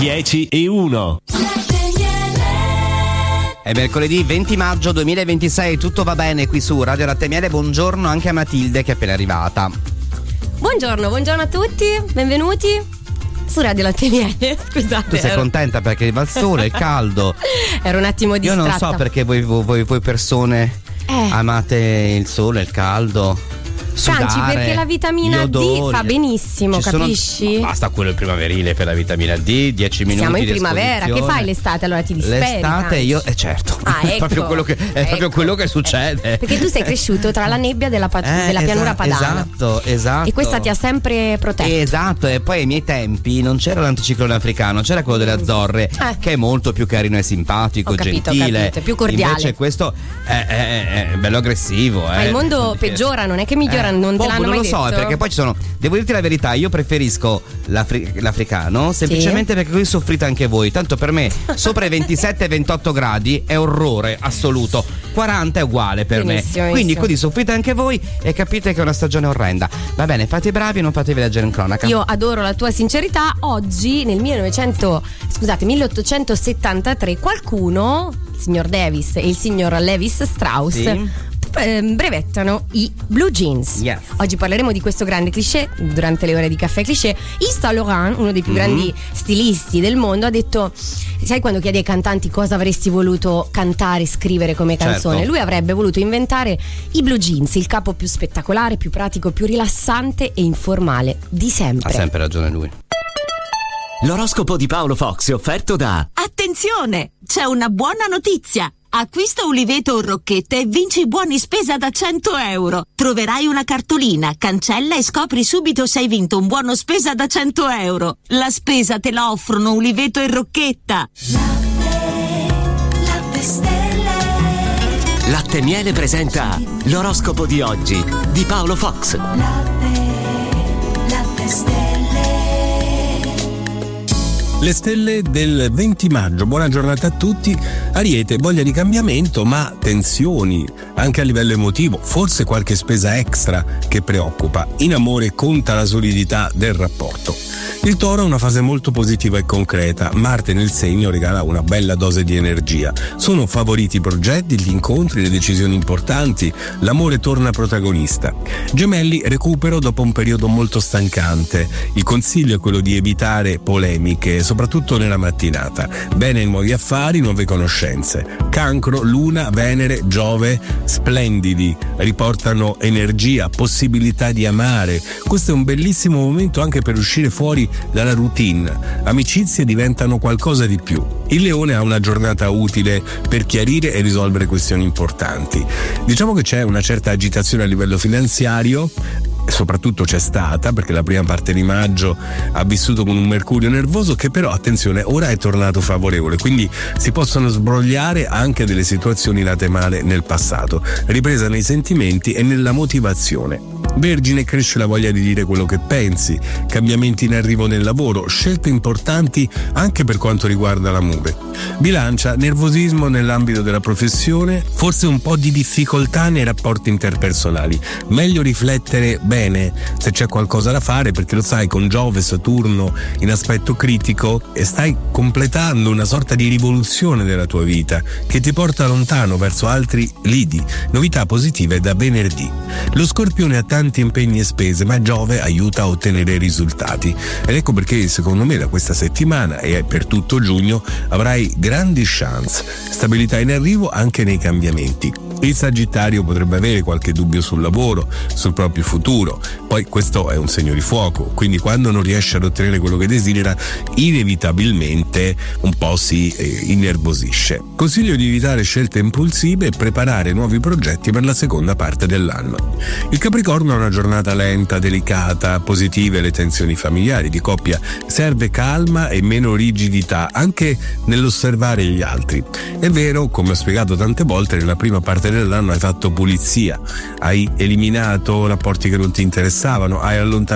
10:01. È mercoledì 20 maggio 2026, tutto va bene qui su Radio Latte e Miele. Buongiorno anche a Matilde che è appena arrivata. Buongiorno a tutti, benvenuti su Radio Latte e Miele. Scusate. Tu sei contenta perché arriva il sole, il caldo. Ero un attimo distratta. Io non so perché voi persone amate il sole, il caldo. Sudare, Franci, perché la vitamina D fa benissimo, capisci? Basta quello primaverile per la vitamina D, 10 minuti. Siamo in primavera, che fai l'estate? Allora ti disperi. L'estate io, certo, ecco, è proprio quello che succede. Perché tu sei cresciuto tra la nebbia della pianura padana. Esatto. E questa ti ha sempre protetto. Esatto, e poi ai miei tempi non c'era l'anticiclone africano, c'era quello delle Azzorre, che è molto più carino e simpatico, gentile. Capito, più cordiale. Invece questo è bello aggressivo. Ma il mondo peggiora, non è che migliora. Non te l'hanno mai detto? Non lo so, perché poi ci sono. Devo dirti la verità, io preferisco l'africano semplicemente perché così soffrite anche voi. Tanto per me sopra i 27-28 gradi è orrore assoluto. 40 è uguale per me. Quindi così soffrite anche voi e capite che è una stagione orrenda. Va bene, fate i bravi e non fatevi leggere in cronaca. Io adoro la tua sincerità. Oggi nel 1873 qualcuno, il signor Davis e il signor Levis Strauss, brevettano i blue jeans. Yes. Oggi parleremo di questo grande cliché durante le ore di Caffè Cliché. Yves Saint Laurent, uno dei più grandi stilisti del mondo, ha detto: sai quando chiedi ai cantanti cosa avresti voluto cantare, scrivere come canzone? Certo. Lui avrebbe voluto inventare i blue jeans, il capo più spettacolare, più pratico, più rilassante e informale di sempre. Ha sempre ragione lui. L'oroscopo di Paolo Fox è offerto da... Attenzione, c'è una buona notizia. Acquista Uliveto o Rocchette e vinci buoni spesa da 100 euro. Troverai una cartolina, cancella e scopri subito se hai vinto un buono spesa da 100 euro. La spesa te la offrono Uliveto e Rocchetta. Latte stelle. Latte e Miele presenta l'oroscopo di oggi di Paolo Fox. Latte stelle. Le stelle del 20 maggio, buona giornata a tutti. Ariete, voglia di cambiamento ma tensioni anche a livello emotivo, forse qualche spesa extra che preoccupa. In amore conta la solidità del rapporto. Il Toro ha una fase molto positiva e concreta. Marte nel segno regala una bella dose di energia. Sono favoriti i progetti, gli incontri, le decisioni importanti. L'amore torna protagonista. Gemelli, recupero dopo un periodo molto stancante. Il consiglio è quello di evitare polemiche, soprattutto nella mattinata. Bene nuovi affari, nuove conoscenze. Cancro, Luna, Venere, Giove, splendidi. Riportano energia, possibilità di amare. Questo è un bellissimo momento anche per uscire fuori dalla routine. Amicizie diventano qualcosa di più. Il Leone ha una giornata utile per chiarire e risolvere questioni importanti. Diciamo che c'è una certa agitazione a livello finanziario, soprattutto c'è stata perché la prima parte di maggio ha vissuto con un mercurio nervoso che però, attenzione, ora è tornato favorevole, quindi si possono sbrogliare anche delle situazioni nate male nel passato. Ripresa nei sentimenti e nella motivazione. Vergine, cresce la voglia di dire quello che pensi, cambiamenti in arrivo nel lavoro, scelte importanti anche per quanto riguarda l'amore. Bilancia, nervosismo nell'ambito della professione, forse un po' di difficoltà nei rapporti interpersonali. Meglio riflettere bene se c'è qualcosa da fare, perché lo sai, con Giove e Saturno in aspetto critico e stai completando una sorta di rivoluzione della tua vita che ti porta lontano verso altri lidi. Novità positive da venerdì. Lo Scorpione ha tanti impegni e spese, ma Giove aiuta a ottenere risultati ed ecco perché secondo me da questa settimana e per tutto giugno avrai grandi chance, stabilità in arrivo anche nei cambiamenti. Il Sagittario potrebbe avere qualche dubbio sul lavoro, sul proprio futuro. Poi questo è un segno di fuoco, quindi quando non riesce ad ottenere quello che desidera, inevitabilmente un po' si innervosisce. Consiglio di evitare scelte impulsive e preparare nuovi progetti per la seconda parte dell'anno. Il Capricorno ha una giornata lenta, delicata, positive le tensioni familiari. Di coppia serve calma e meno rigidità anche nell'osservare gli altri. È vero, come ho spiegato tante volte, nella prima parte dell'anno hai fatto pulizia, hai eliminato rapporti che non ti interessavano, hai allontanato